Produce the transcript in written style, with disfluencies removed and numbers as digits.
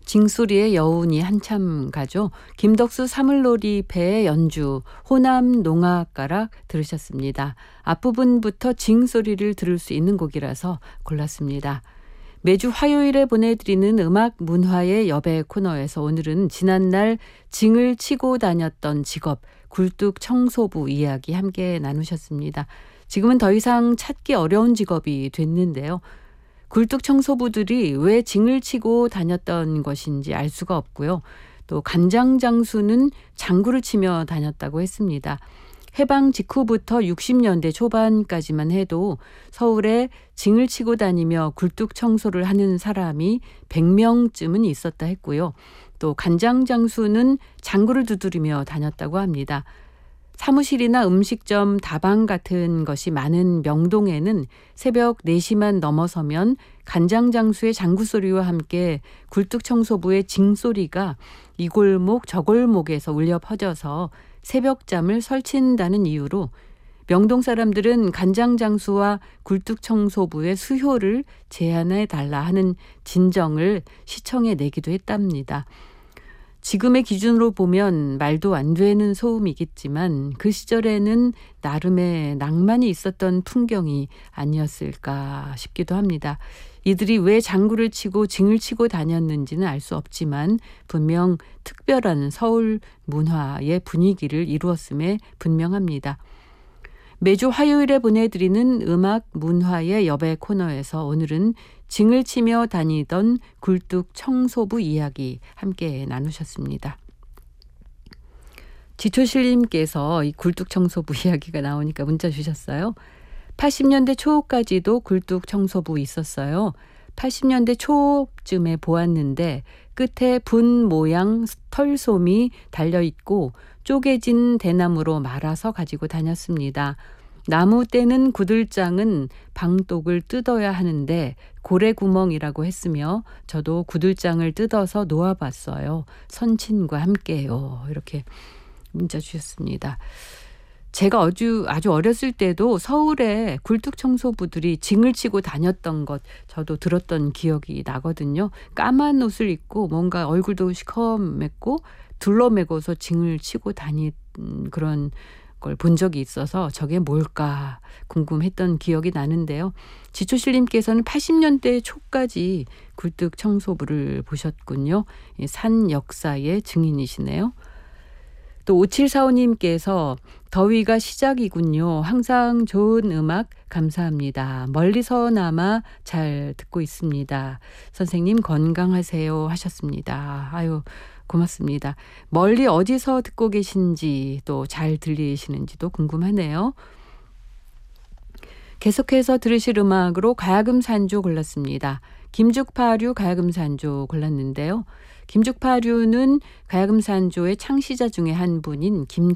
징소리의 여운이 한참 가죠. 김덕수 사물놀이패의 연주, 호남 농악가락 들으셨습니다. 앞부분부터 징소리를 들을 수 있는 곡이라서 골랐습니다. 매주 화요일에 보내드리는 음악 문화의 여배 코너에서 오늘은 지난날 징을 치고 다녔던 직업, 굴뚝 청소부 이야기 함께 나누셨습니다. 지금은 더 이상 찾기 어려운 직업이 됐는데요. 굴뚝 청소부들이 왜 징을 치고 다녔던 것인지 알 수가 없고요. 또 간장장수는 장구를 치며 다녔다고 했습니다. 해방 직후부터 60년대 초반까지만 해도 서울에 징을 치고 다니며 굴뚝 청소를 하는 사람이 100명쯤은 있었다 했고요. 또 간장장수는 장구를 두드리며 다녔다고 합니다. 사무실이나 음식점, 다방 같은 것이 많은 명동에는 새벽 4시만 넘어서면 간장장수의 장구소리와 함께 굴뚝청소부의 징소리가 이 골목 저 골목에서 울려 퍼져서 새벽잠을 설친다는 이유로 명동 사람들은 간장장수와 굴뚝청소부의 수효를 제한해달라 하는 진정을 시청에 내기도 했답니다. 지금의 기준으로 보면 말도 안 되는 소음이겠지만 그 시절에는 나름의 낭만이 있었던 풍경이 아니었을까 싶기도 합니다. 이들이 왜 장구를 치고 징을 치고 다녔는지는 알 수 없지만 분명 특별한 서울 문화의 분위기를 이루었음에 분명합니다. 매주 화요일에 보내드리는 음악 문화의 여배 코너에서 오늘은 징을 치며 다니던 굴뚝 청소부 이야기 함께 나누셨습니다. 지초실님께서 이 굴뚝 청소부 이야기가 나오니까 문자 주셨어요. 80년대 초까지도 굴뚝 청소부 있었어요. 80년대 초쯤에 보았는데 끝에 분 모양 털솜이 달려있고 쪼개진 대나무로 말아서 가지고 다녔습니다. 나무 떼는 구들장은 방독을 뜯어야 하는데 고래구멍이라고 했으며 저도 구들장을 뜯어서 놓아봤어요. 선친과 함께요. 이렇게 문자 주셨습니다. 제가 아주 어렸을 때도 서울에 굴뚝 청소부들이 징을 치고 다녔던 것 저도 들었던 기억이 나거든요. 까만 옷을 입고 뭔가 얼굴도 시커멓고 둘러매고서 징을 치고 다닌 그런 걸 본 적이 있어서 저게 뭘까 궁금했던 기억이 나는데요. 지초실님께서는 80년대 초까지 굴뚝 청소부를 보셨군요. 산 역사의 증인이시네요. 또 5745님께서 더위가 시작이군요. 항상 좋은 음악 감사합니다. 멀리서나마 잘 듣고 있습니다. 선생님 건강하세요 하셨습니다. 아유 고맙습니다. 멀리 어디서 듣고 계신지 또 잘 들리시는지도 궁금하네요. 계속해서 들으실 음악으로 가야금산조 골랐습니다. 김죽파류 가야금산조 골랐는데요. 김죽파류는 가야금산조의 창시자 중에 한 분인